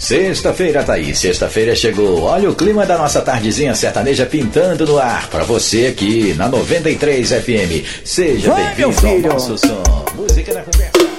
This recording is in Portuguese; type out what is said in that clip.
Sexta-feira tá aí, sexta-feira chegou. Olha o clima da nossa tardezinha sertaneja pintando no ar pra você aqui na 93 FM. Seja bem-vindo ao nosso som. Música na conversa.